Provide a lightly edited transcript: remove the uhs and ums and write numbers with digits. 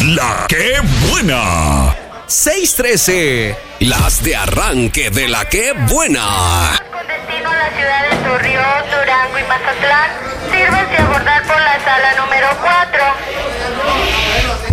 La que buena. 613. Las de arranque de La que buena. Con destino a la ciudad de Torreón, Durango y Mazatlán, sirve